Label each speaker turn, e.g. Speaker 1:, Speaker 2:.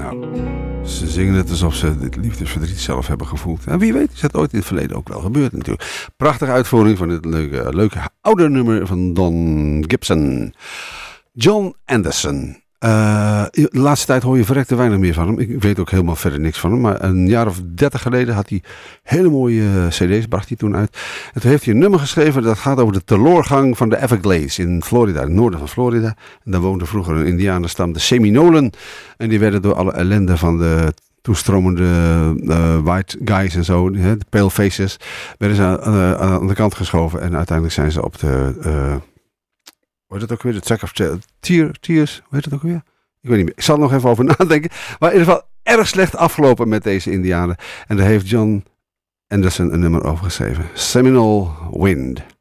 Speaker 1: Nou, ze zingen het alsof ze dit liefdesverdriet zelf hebben gevoeld. En wie weet is dat ooit in het verleden ook wel gebeurd natuurlijk. Prachtige uitvoering van dit leuke oude nummer van Don Gibson. John Anderson. De laatste tijd hoor je verrekte weinig meer van hem. Ik weet ook helemaal verder niks van hem. Maar een jaar of 30 geleden had hij hele mooie cd's, bracht hij toen uit. En toen heeft hij een nummer geschreven dat gaat over de teloorgang van de Everglades in Florida, in het noorden van Florida. En daar woonde vroeger een indianenstam, de Seminolen. En die werden door alle ellende van de toestromende white guys en zo, de pale faces, werden ze aan de kant geschoven. En uiteindelijk zijn ze op de... hoe heet het ook weer? De Track of Tears. Hoe heet het ook weer? Ik weet niet meer. Ik zal er nog even over nadenken. Maar in ieder geval erg slecht afgelopen met deze indianen. En daar heeft John Anderson een nummer over geschreven. Seminole Wind.